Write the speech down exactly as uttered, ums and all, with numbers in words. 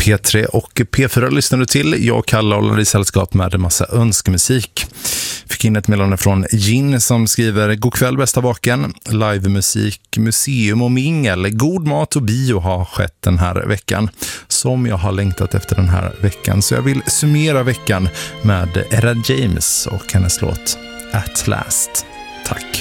P tre och P fyra lyssnar du till. Jag och Kalle håller i sällskap med en massa önskemusik. Fick in ett meddelande från Gin som skriver: God kväll bästa vaken. Livemusik, museum och mingel. God mat och bio har skett den här veckan. Som jag har längtat efter den här veckan. Så jag vill summera veckan med Era James och hennes låt At Last. Tack.